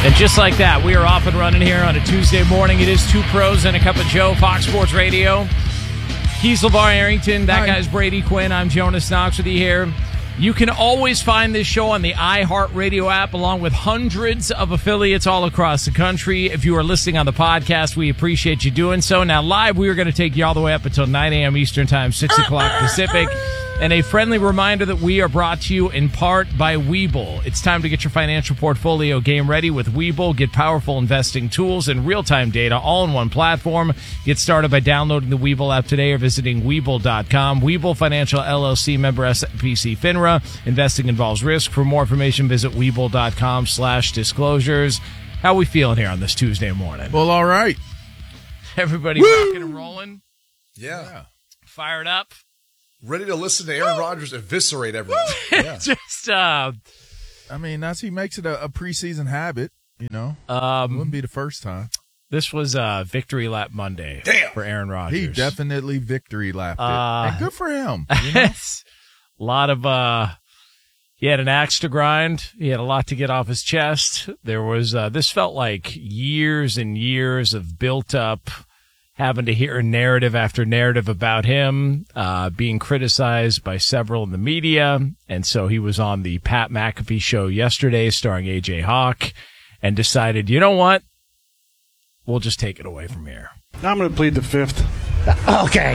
And just like that, we are off and running here on a Tuesday morning. It is Two Pros and a Cup of Joe, Fox Sports Radio. He's LeVar Arrington. That guy's Brady Quinn. I'm Jonas Knox with you here. You can always find this show on the iHeartRadio app, along with hundreds of affiliates all across the country. If you are listening on the podcast, we appreciate you doing so. Now, live, we are going to take you all the way up until 9 a.m. Eastern Time, 6 o'clock Pacific. And a friendly reminder that we are brought to you in part by Webull. It's time to get your financial portfolio game ready with Webull. Get powerful investing tools and real-time data all in one platform. Get started by downloading the Webull app today or visiting Webull.com. Webull Financial LLC, member SIPC FINRA. Investing involves risk. For more information, visit Webull.com/disclosures. How are we feeling here on this Tuesday morning? Well, all right. Everybody rocking and rolling? Yeah. Fired up? Ready to listen to Aaron Rodgers eviscerate everyone. Yeah. Just, I mean, as he makes it a preseason habit, you know, it wouldn't be the first time. This was Victory Lap Monday for Aaron Rodgers. He definitely victory lapped it. And good for him. You know? A lot of, he had an axe to grind. He had a lot to get off his chest. There was, this felt like years and years of built up, having to hear narrative after narrative about him, being criticized by several in the media. And so he was on the Pat McAfee show yesterday starring AJ Hawk and decided, you know what? We'll just take it away from here. I'm going to plead the fifth. Okay.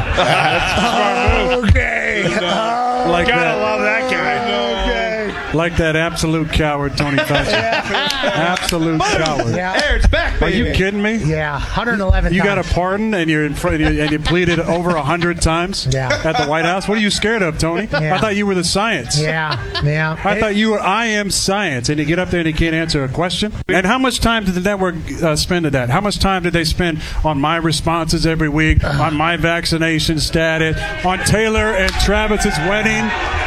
Okay. Like gotta love that guy. Okay. Like that absolute coward, Tony Fauci. Absolute coward. Yeah. Aaron's back, baby. Are you kidding me? Yeah, 111 You times. got a pardon and you're in front and you pleaded over 100 times at the White House? What are you scared of, Tony? Yeah. I thought you were the science. Yeah. I thought you were I am science, and you get up there and you can't answer a question. And how much time did the network spend at that? How much time did they spend on my responses every week, on my vaccination status, on Taylor and Travis's wedding?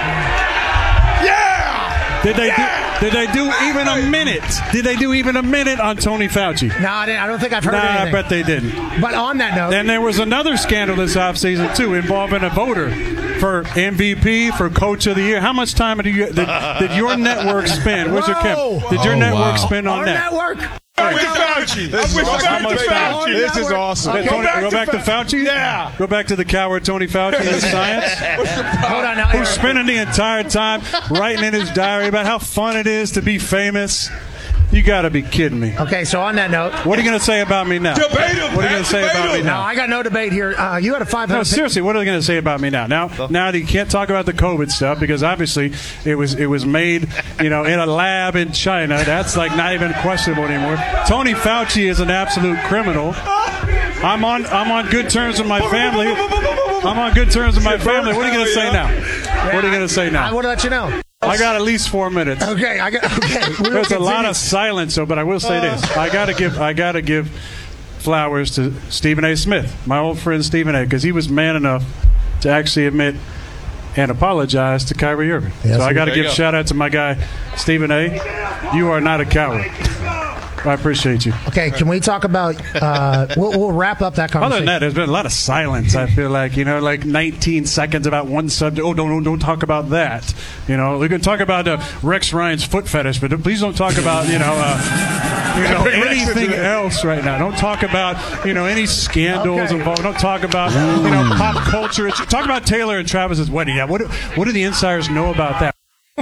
Did they do even a minute? Did they do even a minute on Tony Fauci? No, I don't think I've heard anything. I bet they didn't. But on that note... And there was another scandal this offseason, too, involving a voter for MVP, for Coach of the Year. How much time did your network spend? Where's your Kim? Did your network spend on that? Our network... Fauci. This is awesome. Okay. Go back to Fauci? Yeah. Go back to the coward Tony Fauci and science. Hold on now. Who's spending the entire time writing in his diary about how fun it is to be famous. You got to be kidding me. Okay, so on that note... What are you going to say about me now? What are you going to say about me now? No, I got no debate here. You had a 500... No, seriously, what are they going to say about me now? Now that you can't talk about the COVID stuff because obviously it was made, in a lab in China. That's like not even questionable anymore. Tony Fauci is an absolute criminal. I'm on good terms with my family. I'm on good terms with my family. What are you going to say now? What are you going to say now? I want to let you know. I got at least 4 minutes. Okay, There's a lot of silence, though, but I will say this: I gotta give flowers to Stephen A. Smith, my old friend Stephen A., because he was man enough to actually admit and apologize to Kyrie Irving. Yes, so I got to give shout out to my guy Stephen A. You are not a coward. I appreciate you. Okay, can we talk about we'll wrap up that conversation. Other than that, there's been a lot of silence. I feel like, like 19 seconds about one subject. Oh, don't talk about that. We can talk about Rex Ryan's foot fetish, but please don't talk about, anything else right now. Don't talk about, any scandals involved. Don't talk about, pop culture. Talk about Taylor and Travis's wedding. Yeah, what do the insiders know about that?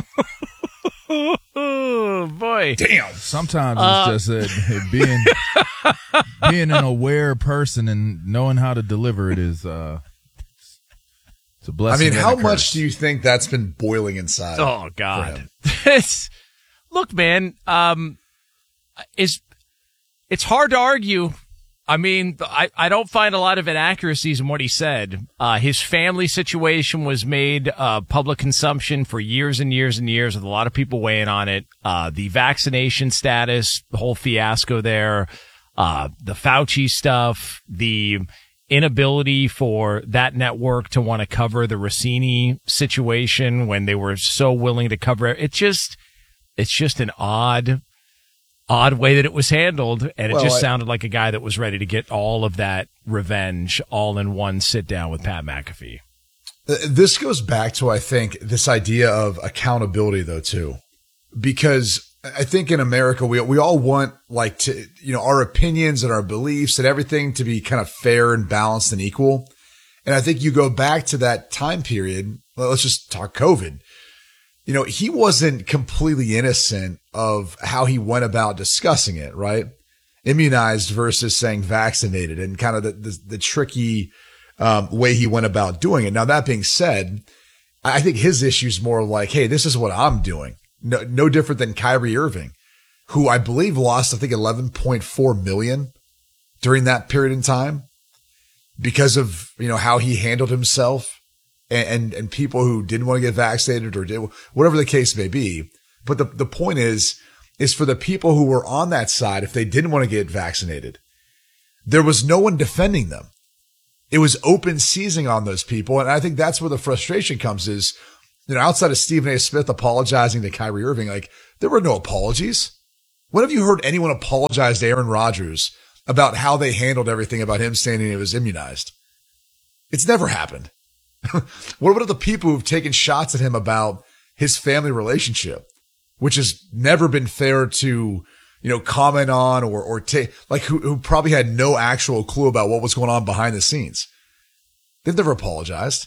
Oh, boy. Damn. Sometimes it's just being an aware person and knowing how to deliver it is it's a blessing. I mean, how much do you think that's been boiling inside? Oh, God. Look, man, it's hard to argue. I mean, I don't find a lot of inaccuracies in what he said. His family situation was made public consumption for years and years and years with a lot of people weighing on it. The vaccination status, the whole fiasco there, the Fauci stuff, the inability for that network to want to cover the Rossini situation when they were so willing to cover it. It's just an odd way that it was handled, and it sounded like a guy that was ready to get all of that revenge all in one sit down with Pat McAfee. This goes back to, I think, this idea of accountability, though, too, because I think in America, we all want our opinions and our beliefs and everything to be kind of fair and balanced and equal. And I think you go back to that time period. Well, let's just talk COVID. He wasn't completely innocent of how he went about discussing it, right? Immunized versus saying vaccinated, and kind of the tricky way he went about doing it. Now, that being said, I think his issue is more like, hey, this is what I'm doing. No different than Kyrie Irving, who I believe lost, I think, $11.4 million during that period in time because of, how he handled himself and people who didn't want to get vaccinated or did whatever the case may be. But the point is for the people who were on that side, if they didn't want to get vaccinated, there was no one defending them. It was open seizing on those people. And I think that's where the frustration comes is, outside of Stephen A. Smith apologizing to Kyrie Irving, there were no apologies. When have you heard anyone apologize to Aaron Rodgers about how they handled everything about him saying he was immunized? It's never happened. What about the people who've taken shots at him about his family relationship, which has never been fair to, comment on or take, who probably had no actual clue about what was going on behind the scenes? They've never apologized.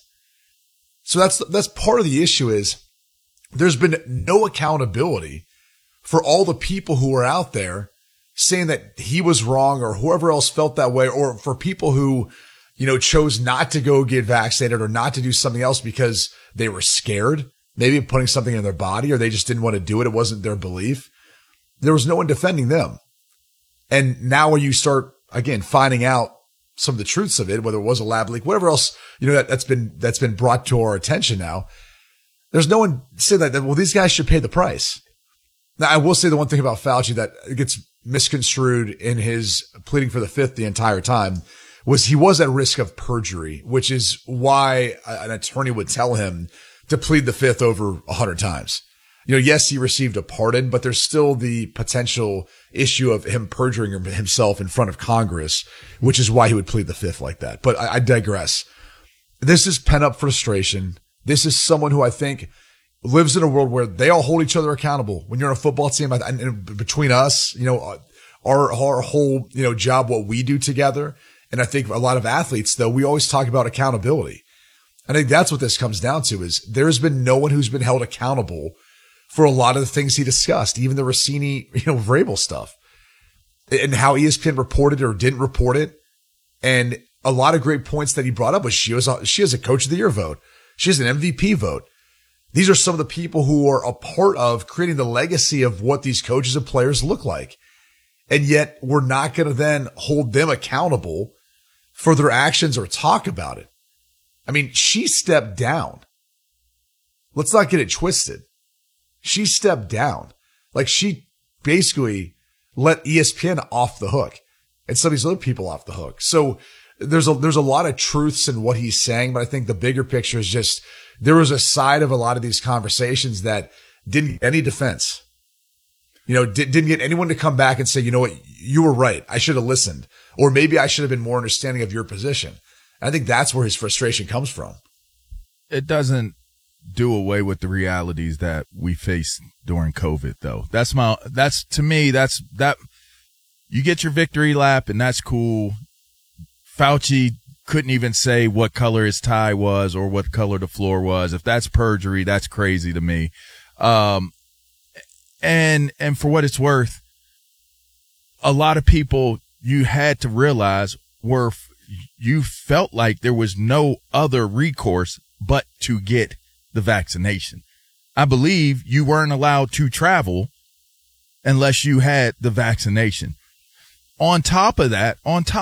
So that's part of the issue is there's been no accountability for all the people who are out there saying that he was wrong or whoever else felt that way, or for people who, chose not to go get vaccinated or not to do something else because they were scared, maybe of putting something in their body, or they just didn't want to do it. It wasn't their belief. There was no one defending them. And now when you start, again, finding out some of the truths of it, whether it was a lab leak, whatever else, that's been brought to our attention now, there's no one saying that, well, these guys should pay the price. Now, I will say the one thing about Fauci that gets misconstrued in his pleading for the fifth the entire time was he was at risk of perjury, which is why an attorney would tell him to plead the fifth over 100 times. Yes, he received a pardon, but there's still the potential issue of him perjuring himself in front of Congress, which is why he would plead the fifth like that. But I digress. This is pent-up frustration. This is someone who I think lives in a world where they all hold each other accountable. When you're on a football team, and between us, our whole, job, what we do together. And I think a lot of athletes, though, we always talk about accountability. I think that's what this comes down to is there's been no one who's been held accountable for a lot of the things he discussed, even the Rossini, Vrabel stuff and how ESPN reported or didn't report it. And a lot of great points that he brought up was she has a coach of the year vote. She has an MVP vote. These are some of the people who are a part of creating the legacy of what these coaches and players look like. And yet we're not going to then hold them accountable for their actions or talk about it. I mean, she stepped down. Let's not get it twisted. She stepped down. She basically let ESPN off the hook and some of these other people off the hook. So there's a lot of truths in what he's saying, but I think the bigger picture is just there was a side of a lot of these conversations that didn't get any defense. Didn't get anyone to come back and say, you know what, you were right. I should have listened, or maybe I should have been more understanding of your position. I think that's where his frustration comes from. It doesn't do away with the realities that we faced during COVID, though. To me, you get your victory lap and that's cool. Fauci couldn't even say what color his tie was or what color the floor was. If that's perjury, that's crazy to me. And for what it's worth, a lot of people you had to realize you felt like there was no other recourse but to get the vaccination. I believe you weren't allowed to travel unless you had the vaccination. On top of that,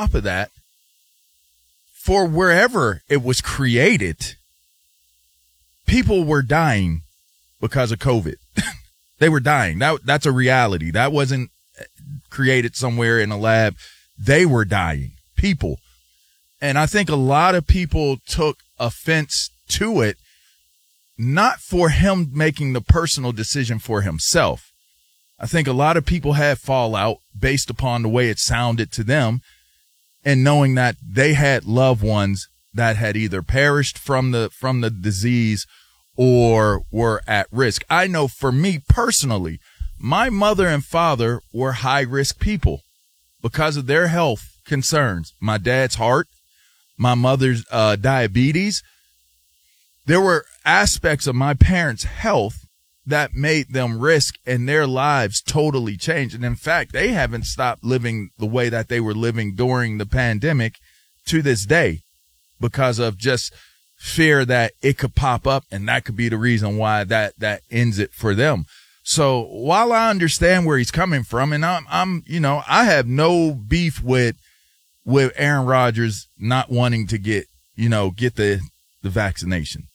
for wherever it was created, people were dying because of COVID. They were dying. That's a reality. That wasn't created somewhere in a lab. They were dying. People. And I think a lot of people took offense to it, not for him making the personal decision for himself. I think a lot of people had fallout based upon the way it sounded to them and knowing that they had loved ones that had either perished from the disease or were at risk. I know for me personally, My mother and father were high risk people because of their health concerns. My dad's heart, my mother's diabetes. There were aspects of my parents' health that made them risk, and their lives totally changed. And in fact, they haven't stopped living the way that they were living during the pandemic to this day because of just fear that it could pop up, and that could be the reason why that ends it for them. So while I understand where he's coming from, and I'm I have no beef with Aaron Rodgers not wanting to get the vaccination.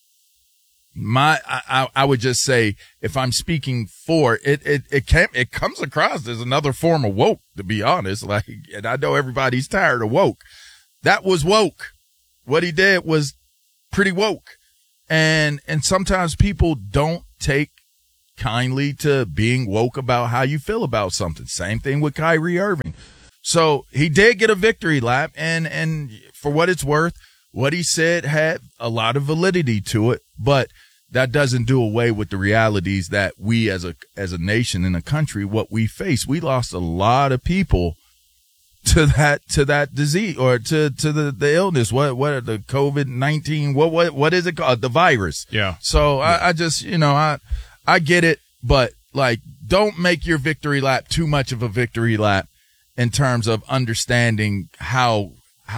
I would just say, if I'm speaking for it comes across as another form of woke, to be honest. Like, and I know everybody's tired of woke. That was woke. What he did was pretty woke. And sometimes people don't take kindly to being woke about how you feel about something. Same thing with Kyrie Irving. So he did get a victory lap, and for what it's worth, what he said had a lot of validity to it, but that doesn't do away with the realities that we as a nation and a country, what we face. We lost a lot of people to that disease, or to the illness. What are the COVID-19? What is it called? The virus. Yeah. So I just, I get it, but like, don't make your victory lap too much of a victory lap in terms of understanding how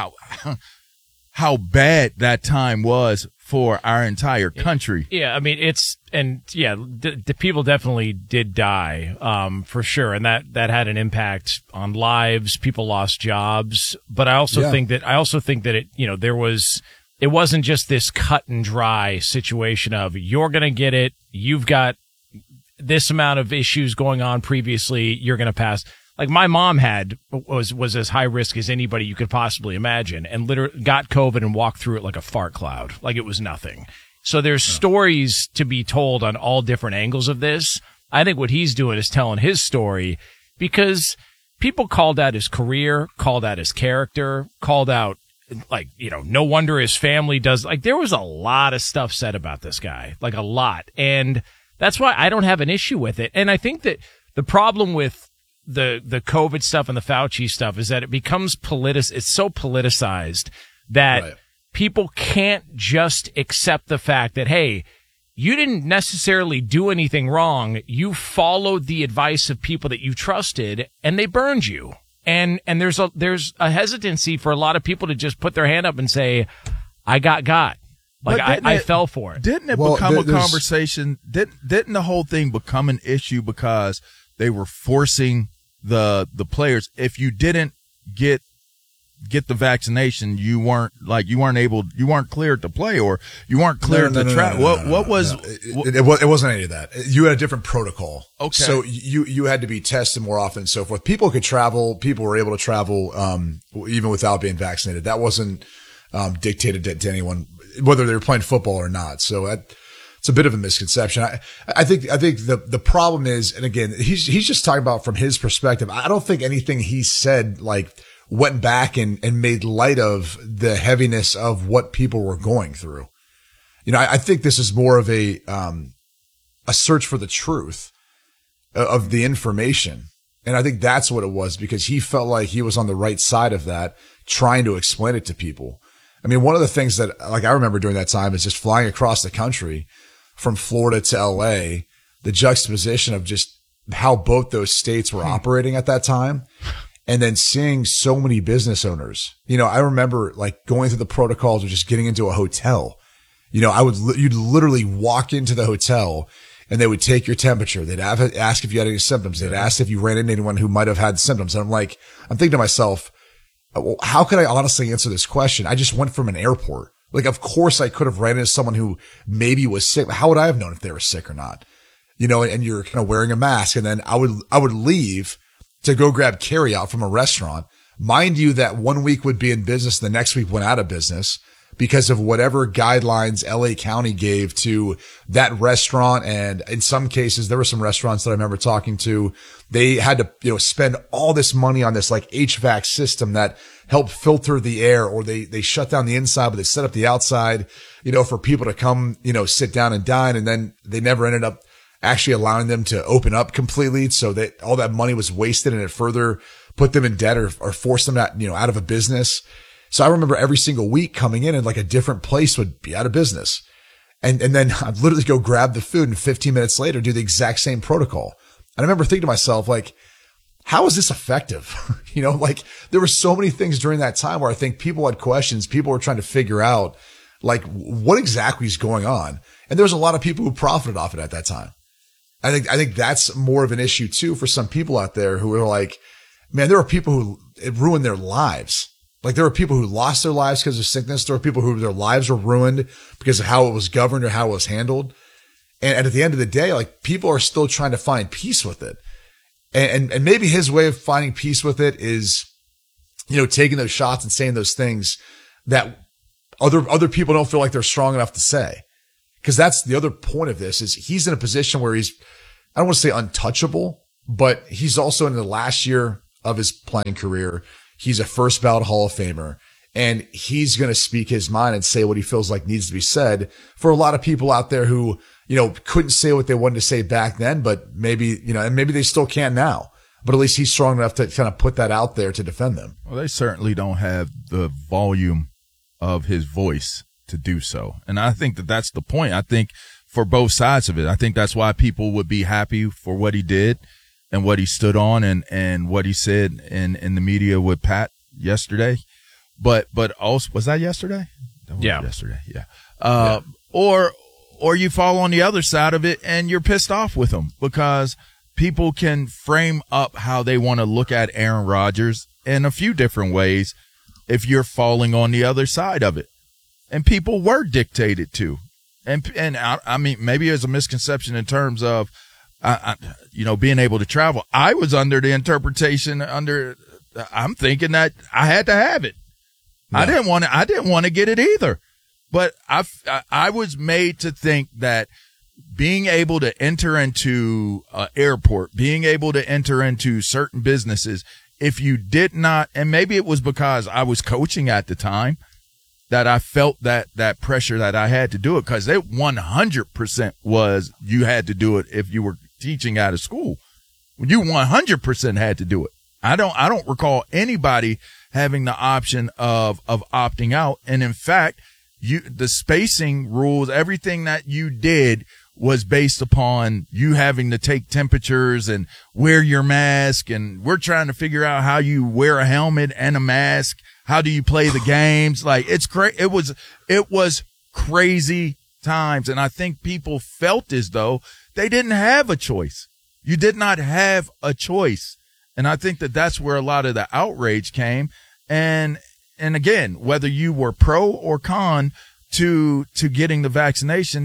bad that time was for our entire country. Yeah, I mean, the people definitely did die, for sure, and that had an impact on lives. People lost jobs, but I also think that it wasn't just this cut and dry situation of you're going to get it, you've got this amount of issues going on previously, you're going to pass. Like, my mom was as high risk as anybody you could possibly imagine, and literally got COVID and walked through it like a fart cloud, like it was nothing. So there's stories to be told on all different angles of this. I think what he's doing is telling his story, because people called out his career, called out his character, called out, like, no wonder his family does. Like, there was a lot of stuff said about this guy, like a lot. And that's why I don't have an issue with it. And I think that the problem with the COVID stuff and the Fauci stuff is that it becomes it's so politicized that people can't just accept the fact that, hey, you didn't necessarily do anything wrong. You followed the advice of people that you trusted, and they burned you. And there's a hesitancy for a lot of people to just put their hand up and say, I got. Like, I fell for it. Didn't it become a conversation? Didn't the whole thing become an issue because they were forcing the players? If you didn't get the vaccination, you weren't cleared to play, or you weren't cleared to travel. It wasn't any of that. You had a different protocol. Okay. So you had to be tested more often and so forth. People could travel. People were able to travel, even without being vaccinated. That wasn't, dictated to anyone, whether they were playing football or not. So it's a bit of a misconception. I think the problem is, and again, he's just talking about from his perspective. I don't think anything he said, like, went back and made light of the heaviness of what people were going through. I think this is more of a search for the truth of the information. And I think that's what it was, because he felt like he was on the right side of that, trying to explain it to people. I mean, one of the things that, like, I remember during that time is just flying across the country from Florida to LA, the juxtaposition of just how both those states were operating at that time. And then seeing so many business owners, I remember, like, going through the protocols of just getting into a hotel. You'd literally walk into the hotel and they would take your temperature. They'd ask if you had any symptoms. They'd ask if you ran into anyone who might have had symptoms. And I'm thinking to myself, well, how could I honestly answer this question? I just went from an airport. Like, of course I could have ran into someone who maybe was sick. How would I have known if they were sick or not? And you're kind of wearing a mask, and then I would leave to go grab carryout from a restaurant. Mind you, that 1 week would be in business, the next week went out of business because of whatever guidelines LA County gave to that restaurant. And in some cases, there were some restaurants that I remember talking to. They had to, spend all this money on this, like, HVAC system that helped filter the air, or they shut down the inside, but they set up the outside, for people to come, sit down and dine. And then they never ended up actually allowing them to open up completely so that all that money was wasted and it further put them in debt or forced them out, out of a business. So I remember every single week coming in and like a different place would be out of business. And then I'd literally go grab the food and 15 minutes later do the exact same protocol. And I remember thinking to myself, like, how is this effective? Like there were so many things during that time where I think people had questions. People were trying to figure out like what exactly is going on. And there was a lot of people who profited off it at that time. I think that's more of an issue too for some people out there who are like, man, there are people who it ruined their lives. Like there were people who lost their lives because of sickness. There were people who their lives were ruined because of how it was governed or how it was handled. And at the end of the day, like people are still trying to find peace with it. And maybe his way of finding peace with it is, taking those shots and saying those things that other people don't feel like they're strong enough to say. Cause that's the other point of this is he's in a position where he's, I don't want to say untouchable, but he's also in the last year of his playing career. He's a first ballot Hall of Famer and he's going to speak his mind and say what he feels like needs to be said for a lot of people out there who, couldn't say what they wanted to say back then, but maybe, and maybe they still can now, but at least he's strong enough to kind of put that out there to defend them. Well, they certainly don't have the volume of his voice to do so. And I think that that's the point. I think for both sides of it, I think that's why people would be happy for what he did and what he stood on and what he said in the media with Pat yesterday. But also, was that yesterday? Yeah. Yesterday. Yeah. Or you fall on the other side of it and you're pissed off with him because people can frame up how they want to look at Aaron Rodgers in a few different ways if you're falling on the other side of it. And people were dictated to. And I mean, maybe there's a misconception in terms of, being able to travel. I was under the interpretation I'm thinking that I had to have it. No. I didn't want to get it either. But I was made to think that being able to enter into an airport, being able to enter into certain businesses, if you did not, and maybe it was because I was coaching at the time, that I felt that pressure that I had to do it, because it 100% was you had to do it if you were teaching out of school. You 100% had to do it. I don't recall anybody having the option of opting out. And in fact, the spacing rules, everything that you did was based upon you having to take temperatures and wear your mask. And we're trying to figure out how you wear a helmet and a mask. How do you play the games? Like it's crazy. It was crazy times. And I think people felt as though they didn't have a choice. You did not have a choice. And I think that that's where a lot of the outrage came. And again, whether you were pro or con to getting the vaccination,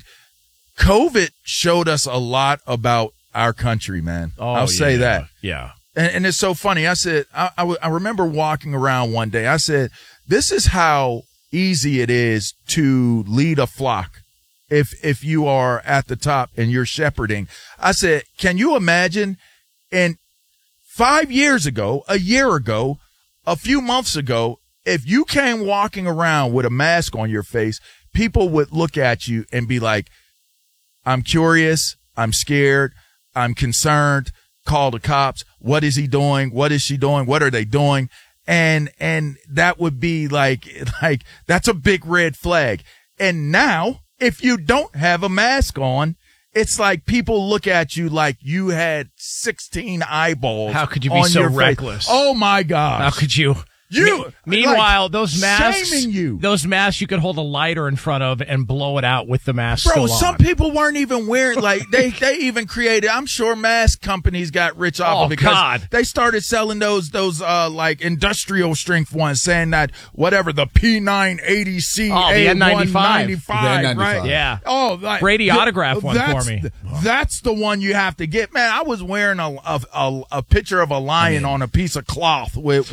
COVID showed us a lot about our country, man. I'll say that. Yeah. And it's so funny. I said, I remember walking around one day. I said, this is how easy it is to lead a flock. If you are at the top and you're shepherding, I said, can you imagine? And 5 years ago, a year ago, a few months ago, if you came walking around with a mask on your face, people would look at you and be like, I'm curious. I'm scared. I'm concerned. Call the cops. What is he doing? What is she doing? What are they doing? And that would be like that's a big red flag. And now if you don't have a mask on, it's like people look at you like you had 16 eyeballs. How could you be so reckless? Oh my God. How could you? Meanwhile, those masks, those masks you could hold a lighter in front of and blow it out with the mask. Bro, some people weren't even wearing, like, they even created, I'm sure mask companies got rich off of it because they started selling those like industrial strength ones, saying that whatever, the P980C, the N95, right? Yeah. Oh, like, Brady autograph one for me. That's the one you have to get. Man, I was wearing a picture of a lion on a piece of cloth with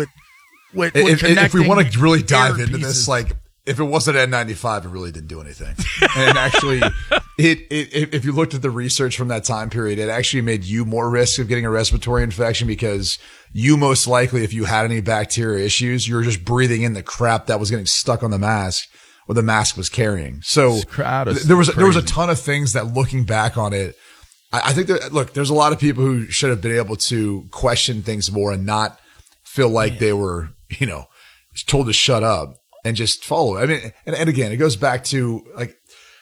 if we want to really dive into this, like if it wasn't N95, it really didn't do anything. And actually, if you looked at the research from that time period, it actually made you more risk of getting a respiratory infection because you most likely, if you had any bacteria issues, you were just breathing in the crap that was getting stuck on the mask or the mask was carrying. So there was a ton of things that, looking back on it, I think there's a lot of people who should have been able to question things more and not feel like they were, told to shut up and just follow. I mean, and again, it goes back to, like,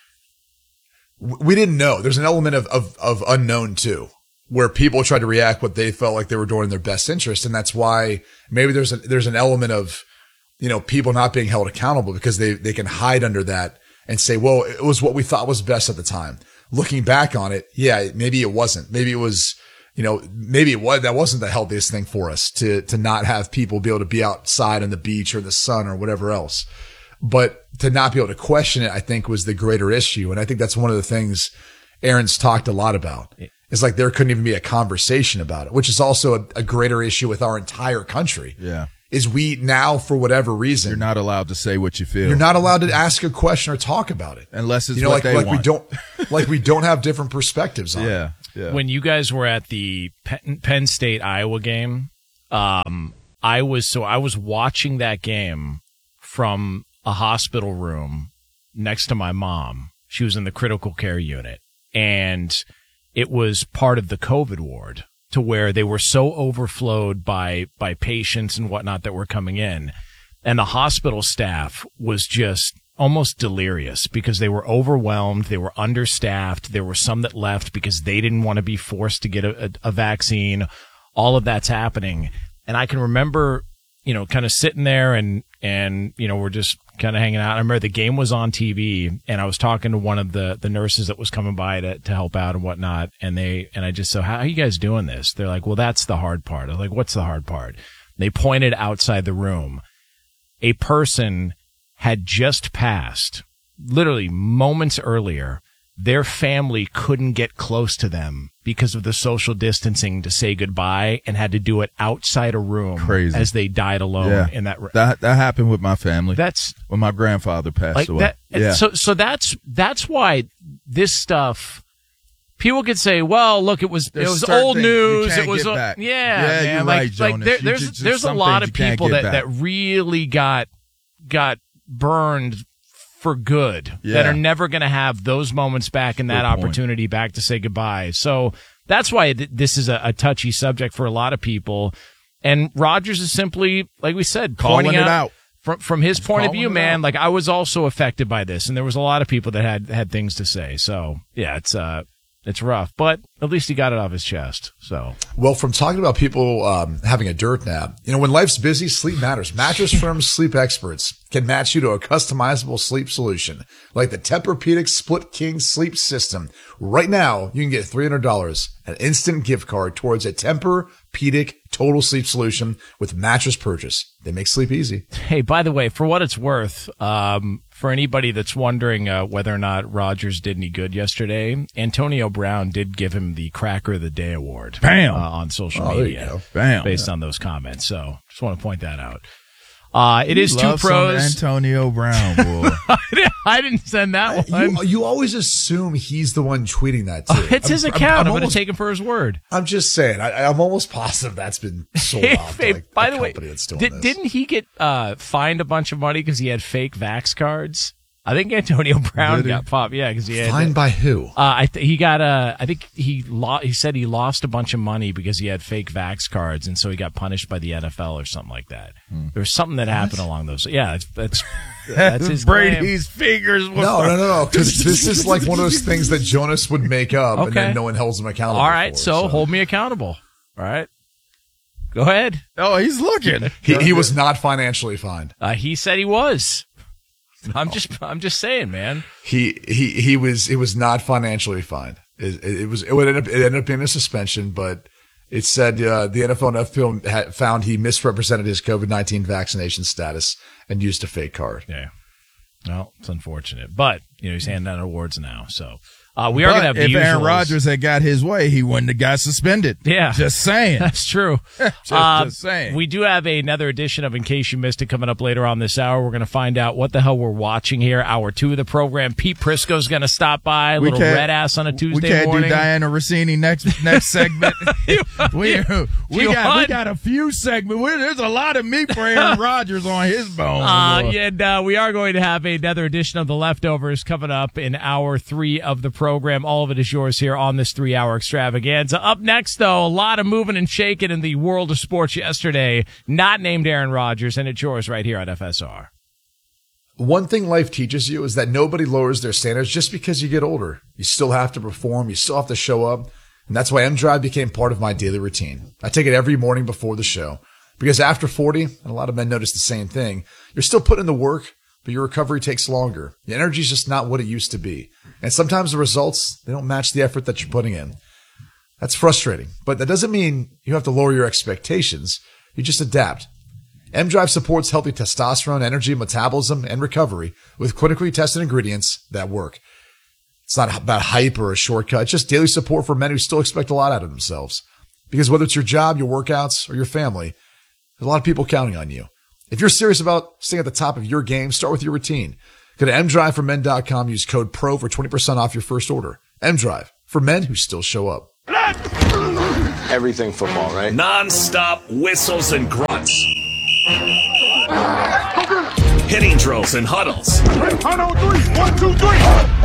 we didn't know. There's an element of unknown too, where people tried to react what they felt like they were doing in their best interest. And that's why maybe there's an element of, people not being held accountable because they can hide under that and say, well, it was what we thought was best at the time. Looking back on it, yeah, maybe it wasn't. Maybe it was, that wasn't the healthiest thing for us to not have people be able to be outside on the beach or the sun or whatever else. But to not be able to question it, I think, was the greater issue. And I think that's one of the things Aaron's talked a lot about. It's like there couldn't even be a conversation about it, which is also a greater issue with our entire country. Yeah. Is we now, for whatever reason, you're not allowed to say what you feel. You're not allowed to ask a question or talk about it. Unless it's what they want. We don't have different perspectives on it. Yeah. When you guys were at the Penn State Iowa game, I was watching that game from a hospital room next to my mom. She was in the critical care unit, and it was part of the COVID ward, to where they were so overflowed by patients and whatnot that were coming in. And the hospital staff was just almost delirious because they were overwhelmed. They were understaffed. There were some that left because they didn't want to be forced to get a vaccine. All of that's happening. And I can remember, kind of sitting there and we're just kind of hanging out. I remember the game was on TV, and I was talking to one of the nurses that was coming by to help out and whatnot. And I just said, how are you guys doing this? They're like, well, that's the hard part. I was like, what's the hard part? They pointed outside the room. A person had just passed, literally moments earlier. Their family couldn't get close to them because of the social distancing to say goodbye, and had to do it outside a room. Crazy. As they died alone in that room. That happened with my family. That's when my grandfather passed away. So that's why this stuff, people could say, well, look, it was old news. It was back. Man. You're right, Jonas. There's a lot of people that really got burned for good, that are never going to have those moments back and that opportunity back to say goodbye. So that's why this is a touchy subject for a lot of people. And Rodgers is simply, like we said, calling it out. From his point of view, man. Like, I was also affected by this, and there was a lot of people that had things to say. So yeah, it's rough, but at least he got it off his chest. So, well, from talking about people having a dirt nap, when life's busy, sleep matters. Mattress Firm's sleep experts can match you to a customizable sleep solution like the Tempur-Pedic Split King Sleep System. Right now, you can get $300, an instant gift card towards a Tempur-Pedic total sleep solution with mattress purchase. They make sleep easy. Hey, by the way, for what it's worth, for anybody that's wondering whether or not Rodgers did any good yesterday, Antonio Brown did give him the Cracker of the Day award. Bam! On social media. There you go. Bam! Based on those comments. So just want to point that out. It is Two Pros. Some Antonio Brown, boy. I didn't send that one. You always assume he's the one tweeting that too. It's his account. I'm going to take him for his word. I'm just saying. I'm almost positive that's been sold off. By the way, didn't he get fined a bunch of money because he had fake Vax cards? I think Antonio Brown got popped. Yeah, because he had fined by who? He got I think he said he lost a bunch of money because he had fake Vax cards, and so he got punished by the NFL or something like that. There was something that happened along those. Yeah, that's his Brady's fingers. No. Because this is like one of those things that Jonas would make up, and then no one holds him accountable. All right, so hold me accountable. All right. Go ahead. Oh, he's looking. He was not financially fined. He said he was. I'm just saying, man. He was not financially fined. It ended up being a suspension, but it said the NFL found he misrepresented his COVID-19 vaccination status and used a fake card. Yeah. Well, it's unfortunate, but he's handing out awards now. So, We are going to have the if Aaron usuals. Rodgers had got his way, he wouldn't have got suspended. Yeah. Just saying. That's true. Just saying. We do have another edition of In Case You Missed It coming up later on this hour. We're going to find out what the hell we're watching here. Hour 2 of the program. Pete Prisco's going to stop by. Little red ass on a Tuesday morning. We can't do Diana Rossini next segment. we got a few segments. There's a lot of meat for Aaron Rodgers on his bone. And we are going to have another edition of The Leftovers coming up in hour 3 of the program. All of it is yours here on this 3-hour extravaganza. Up next, though, a lot of moving and shaking in the world of sports yesterday, not named Aaron Rodgers, and it's yours right here on FSR. One thing life teaches you is that nobody lowers their standards just because you get older. You still have to perform. You still have to show up. And that's why M-Drive became part of my daily routine. I take it every morning before the show. Because after 40, and a lot of men notice the same thing, you're still putting in the work, but your recovery takes longer. Your energy's just not what it used to be. And sometimes the results, they don't match the effort that you're putting in. That's frustrating, but that doesn't mean you have to lower your expectations. You just adapt. M-Drive supports healthy testosterone, energy, metabolism, and recovery with clinically tested ingredients that work. It's not about hype or a shortcut. It's just daily support for men who still expect a lot out of themselves. Because whether it's your job, your workouts, or your family, there's a lot of people counting on you. If you're serious about staying at the top of your game, start with your routine. Go to mdriveformen.com. Use code PRO for 20% off your first order. M-Drive, for men who still show up. Everything football, right? Non-stop whistles and grunts. Hitting drills and huddles. 1, 2, 3.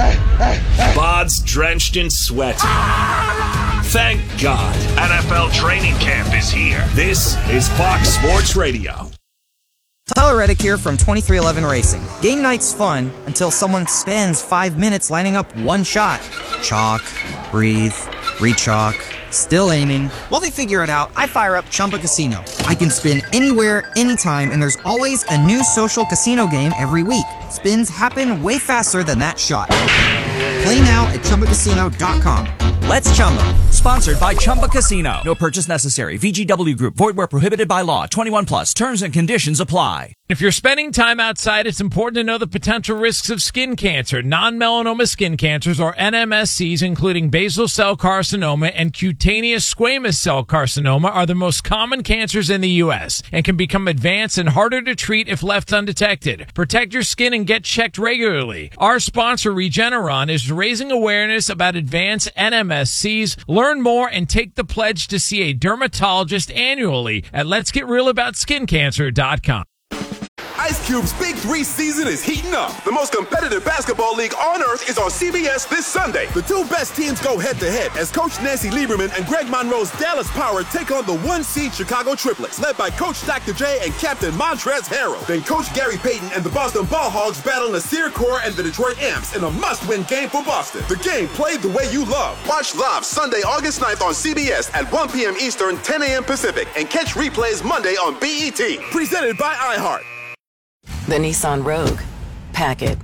Bods drenched in sweat. Thank God, NFL training camp is here. This is Fox Sports Radio. Tyler Reddick here from 2311 Racing. Game night's fun until someone spends 5 minutes lining up one shot. Chalk, breathe, re-chalk, still aiming. While they figure it out, I fire up Chumba Casino. I can spin anywhere, anytime, and there's always a new social casino game every week. Spins happen way faster than that shot. Play now at ChumbaCasino.com. Let's Chumba. Sponsored by Chumba Casino. No purchase necessary. VGW Group. Void where prohibited by law. 21 plus. Terms and conditions apply. If you're spending time outside, it's important to know the potential risks of skin cancer. Non-melanoma skin cancers, or NMSCs, including basal cell carcinoma and cutaneous squamous cell carcinoma, are the most common cancers in the U.S. and can become advanced and harder to treat if left undetected. Protect your skin and get checked regularly. Our sponsor, Regeneron, is raising awareness about advanced NMSCs. Learn more and take the pledge to see a dermatologist annually at letsgetrealaboutSkinCancer.com. Ice Cube's Big 3 season is heating up. The most competitive basketball league on earth is on CBS this Sunday. The two best teams go head-to-head as Coach Nancy Lieberman and Greg Monroe's Dallas Power take on the 1-seed Chicago Triplets, led by Coach Dr. J and Captain Montrezl Harrell. Then Coach Gary Payton and the Boston Ball Hogs battle Nasir Kaur and the Detroit Amps in a must-win game for Boston. The game played the way you love. Watch live Sunday, August 9th on CBS at 1 p.m. Eastern, 10 a.m. Pacific, and catch replays Monday on BET. Presented by iHeart. The Nissan Rogue. Pack it.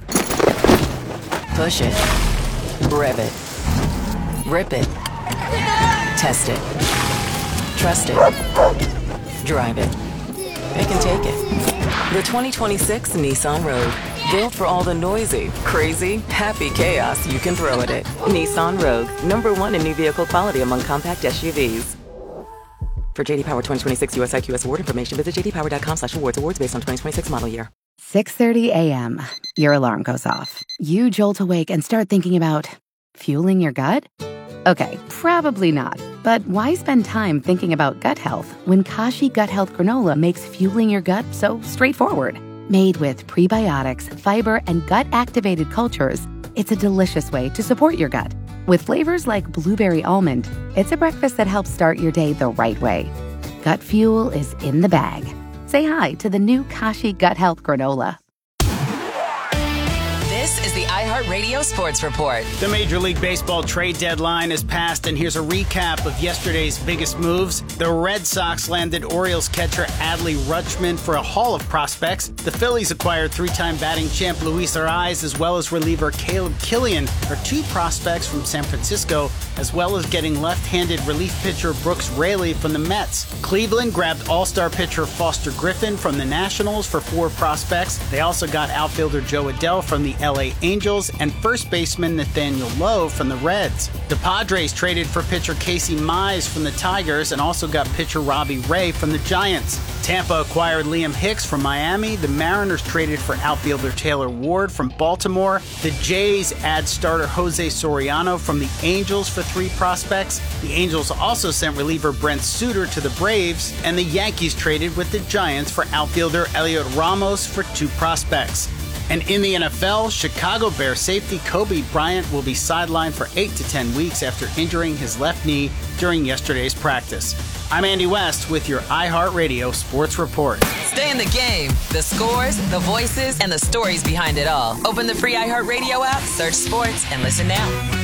Push it. Rev it. Rip it. Test it. Trust it. Drive it. It can take it. The 2026 Nissan Rogue. Built for all the noisy, crazy, happy chaos you can throw at it. Nissan Rogue. #1 in new vehicle quality among compact SUVs. For JD Power 2026 US IQS award information, visit jdpower.com/awards. Awards based on 2026 model year. 6:30 a.m. Your alarm goes off. You jolt awake and start thinking about fueling your gut? Okay, probably not. But why spend time thinking about gut health when Kashi Gut Health Granola makes fueling your gut so straightforward? Made with prebiotics, fiber, and gut-activated cultures, it's a delicious way to support your gut. With flavors like blueberry almond, it's a breakfast that helps start your day the right way. Gut fuel is in the bag. Say hi to the new Kashi Gut Health Granola. This is the iHeartRadio Sports Report. The Major League Baseball trade deadline is passed, and here's a recap of yesterday's biggest moves. The Red Sox landed Orioles catcher Adley Rutschman for a haul of prospects. The Phillies acquired three-time batting champ Luis Arraez, as well as reliever Caleb Killian, are two prospects from San Francisco, as well as getting left-handed relief pitcher Brooks Raley from the Mets. Cleveland grabbed all-star pitcher Foster Griffin from the Nationals for 4 prospects. They also got outfielder Joe Adell from the LA Angels, Angels, and first baseman Nathaniel Lowe from the Reds. The Padres traded for pitcher Casey Mize from the Tigers and also got pitcher Robbie Ray from the Giants. Tampa acquired Liam Hicks from Miami. The Mariners traded for outfielder Taylor Ward from Baltimore. The Jays add starter Jose Soriano from the Angels for 3 prospects. The Angels also sent reliever Brent Suter to the Braves, and the Yankees traded with the Giants for outfielder Elliot Ramos for 2 prospects. And in the NFL, Chicago Bears safety Kobe Bryant will be sidelined for 8 to 10 weeks after injuring his left knee during yesterday's practice. I'm Andy West with your iHeartRadio Sports Report. Stay in the game. The scores, the voices, and the stories behind it all. Open the free iHeartRadio app, search sports, and listen now.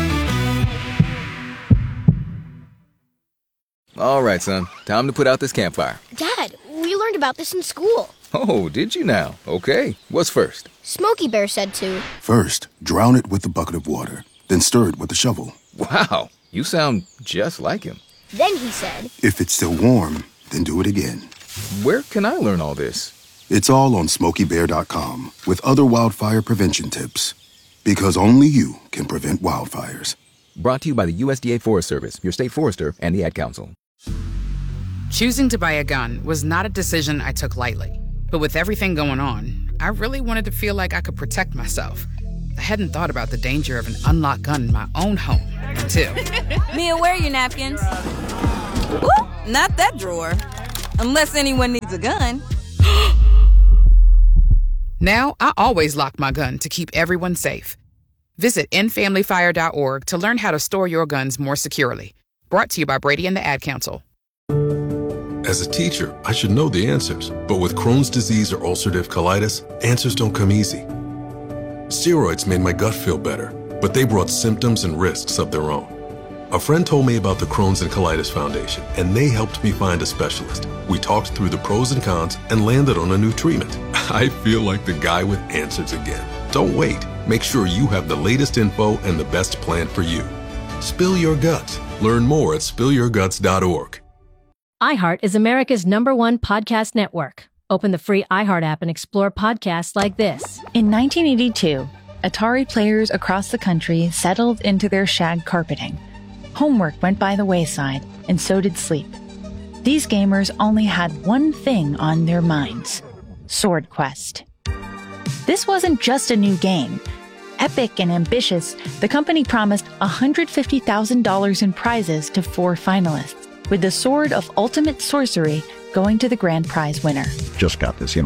All right, son. Time to put out this campfire. Dad, we learned about this in school. Oh, did you now? Okay. What's first? Smokey Bear said to. First, drown it with a bucket of water, then stir it with a shovel. Wow, you sound just like him. Then he said, if it's still warm, then do it again. Where can I learn all this? It's all on SmokeyBear.com with other wildfire prevention tips. Because only you can prevent wildfires. Brought to you by the USDA Forest Service, your state forester, and the Ad Council. Choosing to buy a gun was not a decision I took lightly. But with everything going on, I really wanted to feel like I could protect myself. I hadn't thought about the danger of an unlocked gun in my own home until... Mia, where are your napkins? Ooh, not that drawer. Unless anyone needs a gun. Now, I always lock my gun to keep everyone safe. Visit endfamilyfire.org to learn how to store your guns more securely. Brought to you by Brady and the Ad Council. As a teacher, I should know the answers. But with Crohn's disease or ulcerative colitis, answers don't come easy. Steroids made my gut feel better, but they brought symptoms and risks of their own. A friend told me about the Crohn's and Colitis Foundation, and they helped me find a specialist. We talked through the pros and cons and landed on a new treatment. I feel like the guy with answers again. Don't wait. Make sure you have the latest info and the best plan for you. Spill your guts. Learn more at spillyourguts.org. iHeart is America's #1 podcast network. Open the free iHeart app and explore podcasts like this. In 1982, Atari players across the country settled into their shag carpeting. Homework went by the wayside, and so did sleep. These gamers only had one thing on their minds: Sword Quest. This wasn't just a new game. Epic and ambitious, the company promised $150,000 in prizes to 4 finalists, with the Sword of Ultimate Sorcery going to the grand prize winner. Just got this,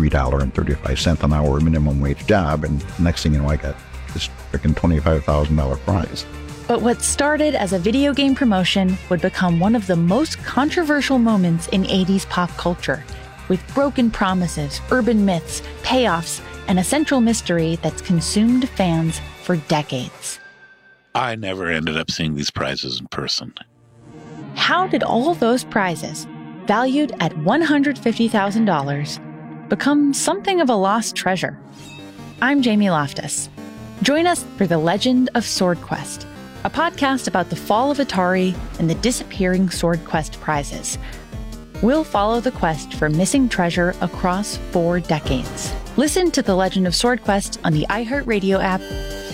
$3.35 an hour minimum wage job, and next thing you know, I got this freaking $25,000 prize. But what started as a video game promotion would become one of the most controversial moments in 80s pop culture, with broken promises, urban myths, payoffs, and a central mystery that's consumed fans for decades. I never ended up seeing these prizes in person. How did all those prizes, valued at $150,000, become something of a lost treasure? I'm Jamie Loftus. Join us for The Legend of Sword Quest, a podcast about the fall of Atari and the disappearing Sword Quest prizes. We'll follow the quest for missing treasure across 4 decades. Listen to The Legend of Sword Quest on the iHeartRadio app.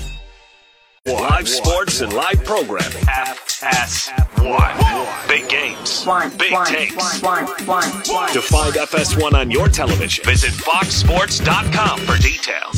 Live sports and live programming. FS1. Big games. Big takes. To find FS1 on your television, visit foxsports.com for details.